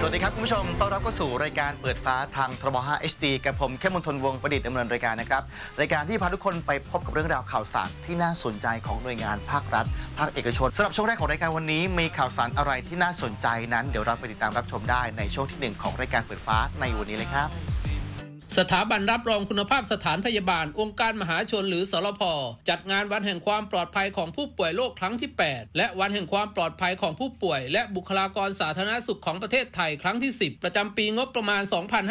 สวัสดีครับคุณผู้ชมต้อนรับเข้าสู่รายการเปิดฟ้าทางทบ5 HD กับผมเข้มมนทนวงศ์ประดิษฐ์ดำเนินรายการนะครับรายการที่พาทุกคนไปพบกับเรื่องราวข่าวสารที่น่าสนใจของหน่วยงานภาครัฐภาคเอกชนสำหรับช่วงแรกของรายการวันนี้มีข่าวสารอะไรที่น่าสนใจนั้นเดี๋ยวเราไปติดตามรับชมได้ในช่วงที่1ของรายการเปิดฟ้าในวันนี้เลยครับสถาบันรับรองคุณภาพสถานพยาบาลองค์การมหาชนหรือสรพ.จัดงานวันแห่งความปลอดภัยของผู้ป่วยโรคครั้งที่8และวันแห่งความปลอดภัยของผู้ป่วยและบุคลากรสาธารณสุขของประเทศไทยครั้งที่10ประจำปีงบประมาณ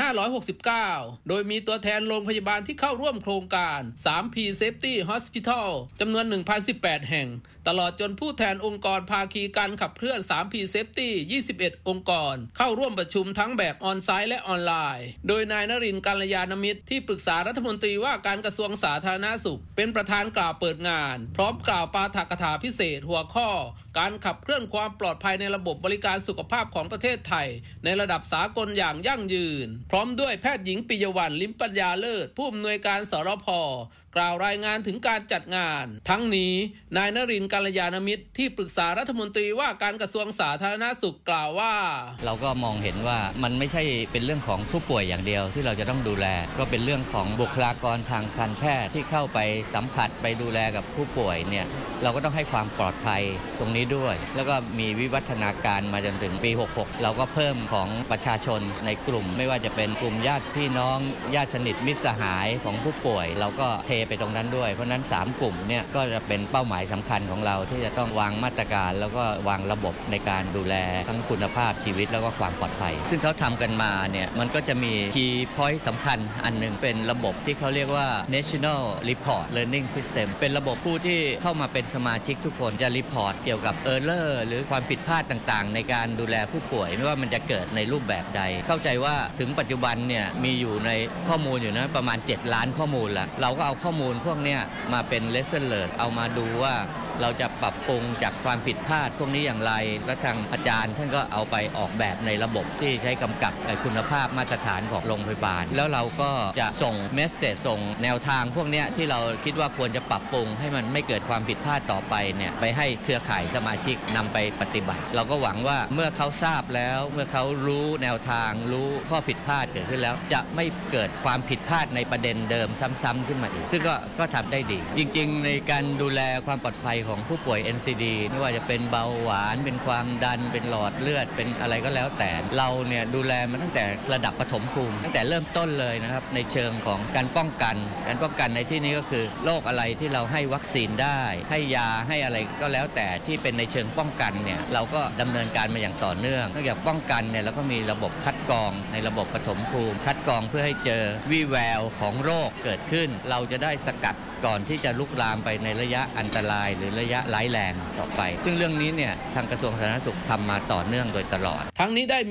2569 โดยมีตัวแทนโรงพยาบาลที่เข้าร่วมโครงการ 3P Safety Hospital จำนวน 1,018 แห่งตลอดจนผู้แทนองค์กรภาคีการขับเคลื่อน 3P Safety 21 องค์กรเข้าร่วมประชุมทั้งแบบออนไซต์และออนไลน์โดยนายนรินทร์กัลยาณมิตรที่ปรึกษารัฐมนตรีว่าการกระทรวงสาธารณสุขเป็นประธานกล่าวเปิดงานพร้อมกล่าวปาฐกถาพิเศษหัวข้อการขับเคลื่อนความปลอดภัยในระบบบริการสุขภาพของประเทศไทยในระดับสากลอย่างยั่งยืนพร้อมด้วยแพทย์หญิงปิยวรรณ ลิ้มปัญญาเลิศผู้อำนวยการสรพ.กล่าวรายงานถึงการจัดงานทั้งนี้นายนรินทร์กัลยาณมิตรที่ปรึกษารัฐมนตรีว่าการกระทรวงสาธารณสุขกล่าวว่าเราก็มองเห็นว่ามันไม่ใช่เป็นเรื่องของผู้ป่วยอย่างเดียวที่เราจะต้องดูแลก็เป็นเรื่องของบุคลากรทางการแพทย์ที่เข้าไปสัมผัสไปดูแลกับผู้ป่วยเนี่ยเราก็ต้องให้ความปลอดภัยตรงนี้ด้วยแล้วก็มีวิวัฒนาการมาจนถึงปี66เราก็เพิ่มของประชาชนในกลุ่มไม่ว่าจะเป็นกลุ่มญาติพี่น้องญาติสนิทมิตรสหายของผู้ป่วยเราก็เทไปตรงนั้นด้วยเพราะนั้น3กลุ่มเนี่ยก็จะเป็นเป้าหมายสำคัญของเราที่จะต้องวางมาตรการแล้วก็วางระบบในการดูแลทั้งคุณภาพชีวิตแล้วก็ความปลอดภัยซึ่งเขาทำกันมาเนี่ยมันก็จะมี key point สำคัญอันหนึ่งเป็นระบบที่เขาเรียกว่า National Report Learning System เป็นระบบผู้ที่เข้ามาเป็นสมาชิกทุกคนจะรีพอร์ตเกี่ยวกับ error หรือความผิดพลาดต่างๆในการดูแลผู้ป่วยไม่ว่ามันจะเกิดในรูปแบบใดเข้าใจว่าถึงปัจจุบันเนี่ยมีอยู่ในข้อมูลอยู่นะประมาณ7ล้านข้อมูลละเราก็เอาข้อมูลพวกนี้มาเป็น lesson learned เอามาดูว่าเราจะปรับปรุงจากความผิดพลาดพวกนี้อย่างไรและทางอาจารย์ท่านก็เอาไปออกแบบในระบบที่ใช้กำกับคุณภาพมาตรฐานของโรงพยาบาลแล้วเราก็จะส่งเมสเสจส่งแนวทางพวกนี้ที่เราคิดว่าควรจะปรับปรุงให้มันไม่เกิดความผิดพลาดต่อไปเนี่ยไปให้เครือข่ายสมาชิกนำไปปฏิบัติเราก็หวังว่าเมื่อเขาทราบแล้วเมื่อเขารู้แนวทางรู้ข้อผิดพลาดเกิดขึ้นแล้วจะไม่เกิดความผิดพลาดในประเด็นเดิมซ้ำๆขึ้นมาอีกซึ่งก็ทำได้ดีจริงๆในการดูแลความปลอดภัยของผู้ป่วย NCD ไม่ว่าจะเป็นเบาหวานเป็นความดันเป็นหลอดเลือดเป็นอะไรก็แล้วแต่เราเนี่ยดูแลมาตั้งแต่ระดับปฐมภูมิตั้งแต่เริ่มต้นเลยนะครับในเชิงของการป้องกันในที่นี้ก็คือโรคอะไรที่เราให้วัคซีนได้ให้ยาให้อะไรก็แล้วแต่ที่เป็นในเชิงป้องกันเนี่ยเราก็ดำเนินการมาอย่างต่อเนื่องนอกจากป้องกันเนี่ยเราก็มีระบบคัดกรองในระบบปฐมภูมิคัดกรองเพื่อให้เจอวี่แววของโรคเกิดขึ้นเราจะได้สกัดก่อนที่จะลุกลามไปในระยะอันตรายหรือระยะร้ายแรงต่อไปซึ่งเรื่องนี้เนี่ยทางกระทรวงสาธารณสุขทำมาต่อเนื่องโดยตลอดทั้งนี้ได้